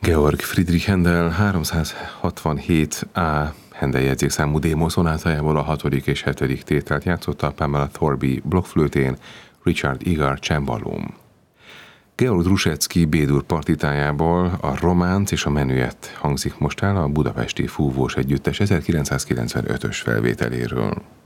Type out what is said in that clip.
Georg Friedrich Händel 367 A. Händel jegyzékszámú démon szonátájából a 6. és 7. tételt játszotta Pamela Thorby blokkflőtén, Richard Egar cemballón. Georg Druschetsky B-dur partitájából a Románc és a Menüett hangzik most el a budapesti fúvós együttes 1995-ös felvételéről.